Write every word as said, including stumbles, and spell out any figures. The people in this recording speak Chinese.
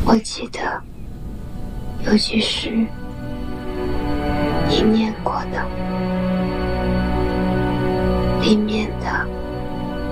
我记得有句诗你念过的，里面的